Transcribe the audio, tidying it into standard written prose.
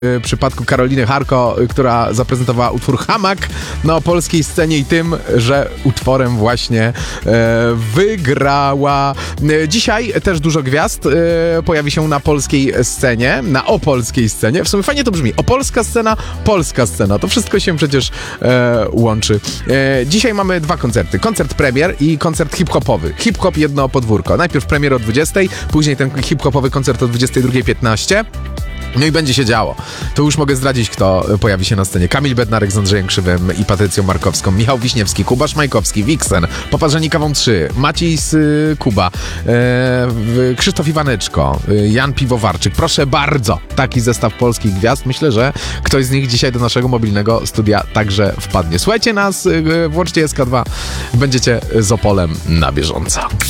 w przypadku Karoliny Harko, która zaprezentowała utwór Hamak na polskiej scenie i tym, że utworem właśnie wygrała. Dzisiaj też dużo gwiazd pojawi się na polskiej scenie, na opolskiej scenie. W sumie fajnie to brzmi. Opolska scena, polska scena. To wszystko się przecież łączy. Dzisiaj mamy dwa koncerty. Koncert premier i koncert hip-hopowy. Hip-hop jedno podwórko. Najpierw premier o 20:00, później ten hip-hopowy koncert o 22:15. No i będzie się działo. To już mogę zdradzić, kto pojawi się na scenie. Kamil Bednarek z Andrzejem Krzywym i Patrycją Markowską, Michał Wiśniewski, Kuba Szmajkowski, Wiksen, Poparzenikawą 3, Maciej z Kuba, Krzysztof Iwaneczko, Jan Piwowarczyk. Proszę bardzo, taki zestaw polskich gwiazd. Myślę, że ktoś z nich dzisiaj do naszego mobilnego studia także wpadnie. Słuchajcie nas, włączcie SK2, będziecie z Opolem na bieżąco.